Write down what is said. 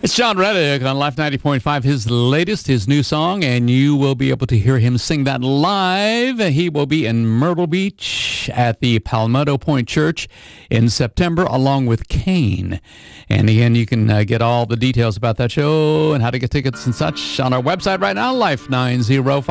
It's John Reddick on Life 90.5, his new song, and you will be able to hear him sing that live. He will be in Myrtle Beach at the Palmetto Point Church in September, along with Kane. And again, you can get all the details about that show and how to get tickets and such on our website right now, Life 905.